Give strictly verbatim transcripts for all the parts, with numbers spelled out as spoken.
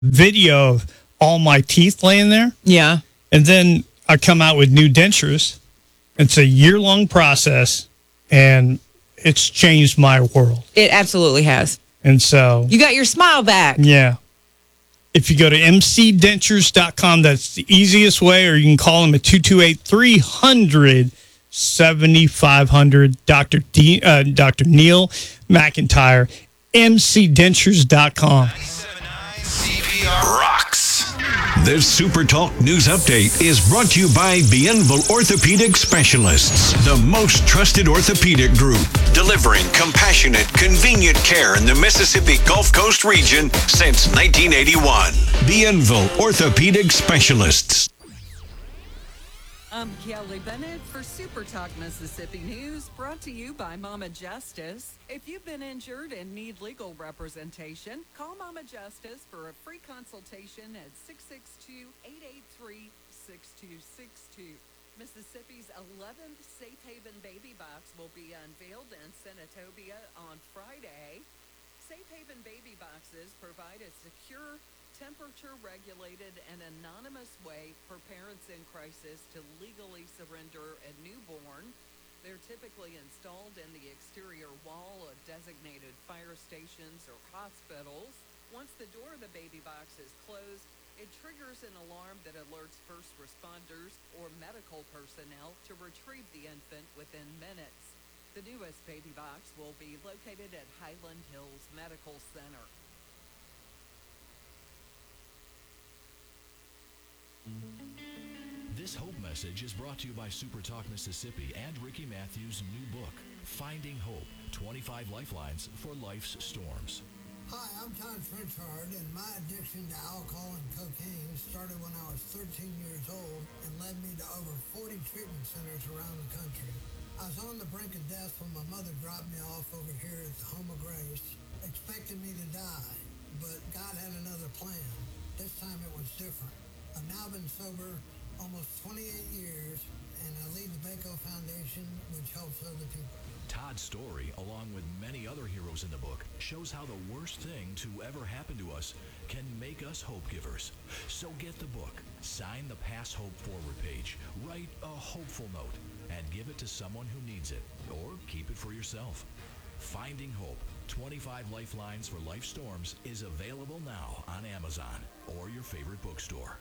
video of all my teeth laying there. Yeah. And then I come out with new dentures. It's a year-long process, and it's changed my world. It absolutely has. And so... You got your smile back. Yeah. If you go to m c dentures dot com, that's the easiest way, or you can call them at two two eight, three hundred, seventy-five hundred. Doctor D, uh, Doctor Neil McIntyre, m c dentures dot com. C P R rocks. This Super Talk News Update is brought to you by Bienville Orthopedic Specialists, the most trusted orthopedic group, delivering compassionate, convenient care in the Mississippi Gulf Coast region since nineteen eighty-one. Bienville Orthopedic Specialists. I'm Kelly Bennett for Super Talk Mississippi News, brought to you by Mama Justice. If you've been injured and need legal representation, call Mama Justice for a free consultation at six six two, eight eight three, six two six two. Mississippi's eleventh Safe Haven Baby Box will be unveiled in Senatobia on Friday. Safe Haven Baby Boxes provide a secure, temperature-regulated and anonymous way for parents in crisis to legally surrender a newborn. They're typically installed in the exterior wall of designated fire stations or hospitals. Once the door of the baby box is closed, it triggers an alarm that alerts first responders or medical personnel to retrieve the infant within minutes. The newest baby box will be located at Highland Hills Medical Center. This Hope message is brought to you by Super Talk Mississippi and Ricky Matthews' new book, Finding Hope, twenty-five Lifelines for Life's Storms. Hi, I'm Todd Frenchard, and my addiction to alcohol and cocaine started when I was thirteen years old and led me to over forty treatment centers around the country. I was on the brink of death when my mother dropped me off over here at the Home of Grace, expecting me to die, but God had another plan. This time it was different. I've now been sober almost twenty-eight years, and I lead the Baco Foundation, which helps other people. Todd's story, along with many other heroes in the book, shows how the worst thing to ever happen to us can make us hope givers. So get the book, sign the Pass Hope Forward page, write a hopeful note, and give it to someone who needs it, or keep it for yourself. Finding Hope, twenty-five Lifelines for Life Storms is available now on Amazon or your favorite bookstore.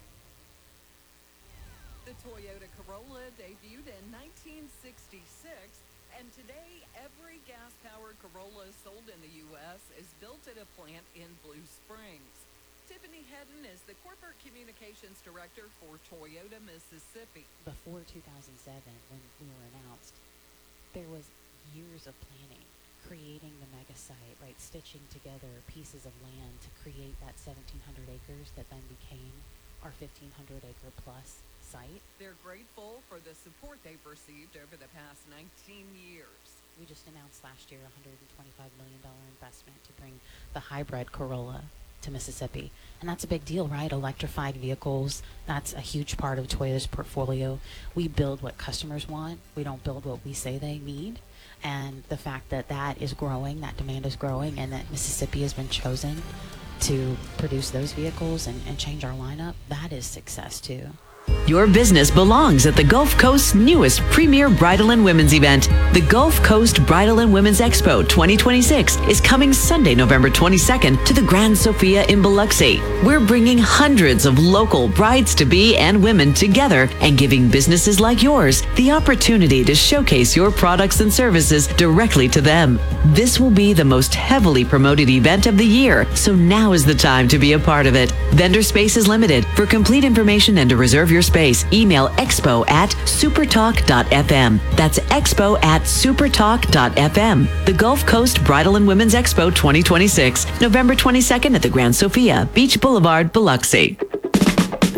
The Toyota Corolla debuted in nineteen sixty-six, and today every gas-powered Corolla sold in the U S is built at a plant in Blue Springs. Tiffany Hedden is the Corporate Communications Director for Toyota Mississippi. Before two thousand seven, when we were announced, there was years of planning, creating the mega site, right, stitching together pieces of land to create that seventeen hundred acres that then became our fifteen hundred acre plus site. They're grateful for the support they've received over the past nineteen years. We just announced last year a one hundred twenty-five million dollars investment to bring the hybrid Corolla to Mississippi. And that's a big deal, right? Electrified vehicles, that's a huge part of Toyota's portfolio. We build what customers want. We don't build what we say they need. And the fact that that is growing, that demand is growing, and that Mississippi has been chosen to produce those vehicles and, and change our lineup, that is success too. Your business belongs at the Gulf Coast's newest premier bridal and women's event. The Gulf Coast Bridal and Women's Expo twenty twenty-six is coming Sunday, November twenty-second to the Grand Sofia in Biloxi. We're bringing hundreds of local brides-to-be and women together and giving businesses like yours the opportunity to showcase your products and services directly to them. This will be the most heavily promoted event of the year, so now is the time to be a part of it. Vendor space is limited. For complete information and to reserve your space, email expo at supertalk dot f m. That's expo at supertalk dot f m. The Gulf Coast Bridal and Women's Expo twenty twenty-six, November twenty-second at the Grand Sofia, Beach Boulevard, Biloxi.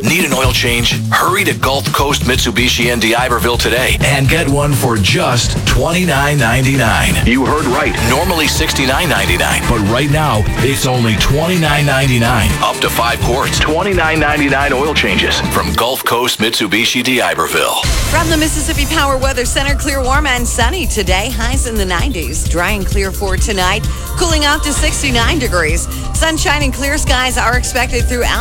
Need an oil change? Hurry to Gulf Coast Mitsubishi in D'Iberville today and get one for just twenty-nine ninety-nine. You heard right. Normally sixty-nine ninety-nine, but right now it's only twenty-nine ninety-nine. Up to five quarts. twenty-nine ninety-nine oil changes from Gulf Coast Mitsubishi D'Iberville. From the Mississippi Power Weather Center, clear, warm, and sunny today. Highs in the nineties. Dry and clear for tonight. Cooling off to sixty-nine degrees. Sunshine and clear skies are expected throughout